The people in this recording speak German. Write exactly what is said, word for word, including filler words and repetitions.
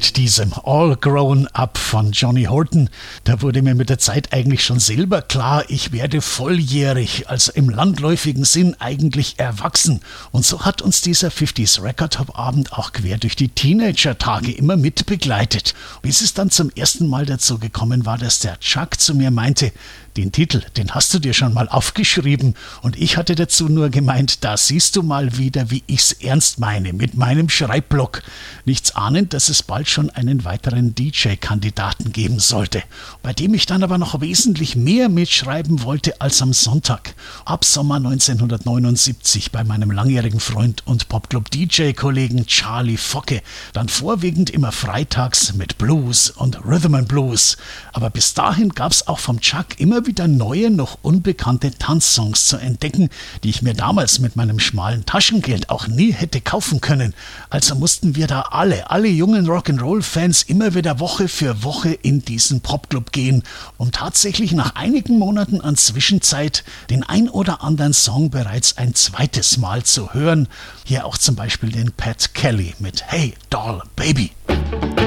mit diesem All Grown Up von Johnny Horton. Da wurde mir mit der Zeit eigentlich schon selber klar, ich werde volljährig, also im landläufigen Sinn eigentlich erwachsen. Und so hat uns dieser fünfziger Record Top Abend auch quer durch die Teenager-Tage immer mit begleitet. Bis es dann zum ersten Mal dazu gekommen war, dass der Chuck zu mir meinte, den Titel, den hast du dir schon mal aufgeschrieben, und ich hatte dazu nur gemeint, da siehst du mal wieder, wie ich's ernst meine, mit meinem Schreibblock. Nichts ahnend, dass es bald schon einen weiteren D J-Kandidaten geben sollte, bei dem ich dann aber noch wesentlich mehr mitschreiben wollte als am Sonntag. Ab Sommer neunzehnhundertneunundsiebzig bei meinem langjährigen Freund und Popclub-D J-Kollegen Charlie Focke, dann vorwiegend immer freitags mit Blues und Rhythm and Blues. Aber bis dahin gab's auch vom Chuck immer wieder neue, noch unbekannte Tanzsongs zu entdecken, die ich mir damals mit meinem schmalen Taschengeld auch nie hätte kaufen können. Also mussten wir da alle, alle jungen Rock'n'Roll-Fans immer wieder Woche für Woche in diesen Popclub gehen, um tatsächlich nach einigen Monaten an Zwischenzeit den ein oder anderen Song bereits ein zweites Mal zu hören. Hier auch zum Beispiel den Pat Kelly mit Hey Doll Baby.